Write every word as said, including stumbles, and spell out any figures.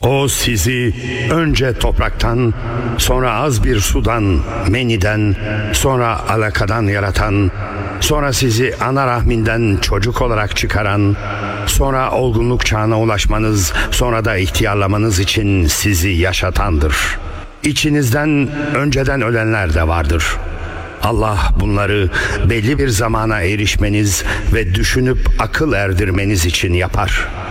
O sizi önce topraktan, sonra az bir sudan, meniden, sonra alakadan yaratan, sonra sizi ana rahminden çocuk olarak çıkaran, sonra olgunluk çağına ulaşmanız, sonra da ihtiyarlamanız için sizi yaşatandır. İçinizden önceden ölenler de vardır. Allah bunları belli bir zamana erişmeniz ve düşünüp akıl erdirmeniz için yapar.